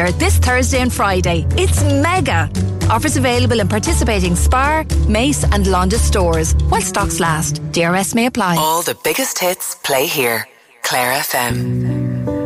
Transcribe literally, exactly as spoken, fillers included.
Fair this Thursday and Friday. It's mega. Offers available in participating Spar, Mace and Londis stores while stocks last. D R S may apply. All the biggest hits play here. Clare F M.